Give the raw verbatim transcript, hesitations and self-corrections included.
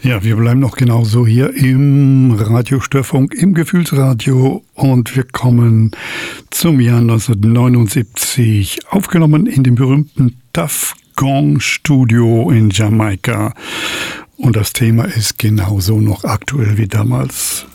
Ja, wir bleiben noch genauso hier im Radiostörfunk, im Gefühlsradio, und wir kommen zum Jahr neunzehnhundertneunundsiebzig, aufgenommen in dem berühmten Tuff Gong Studio in Jamaika. Und das Thema ist genauso noch aktuell wie damals.